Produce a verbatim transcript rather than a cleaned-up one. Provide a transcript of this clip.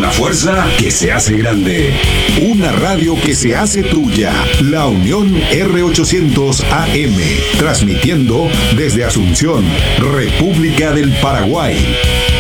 una fuerza que se hace grande. Una radio que se hace tuya. La Unión R ochocientos A M. Transmitiendo desde Asunción, República del Paraguay.